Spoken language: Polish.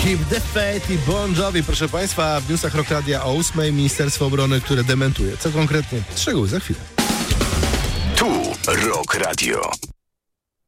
Keep the Faith i Bon Jovi. Proszę Państwa, w newsach Rock Radia o 8:00 Ministerstwo Obrony, które dementuje. Co konkretnie? Szczegóły za chwilę. Tu Rock Radio.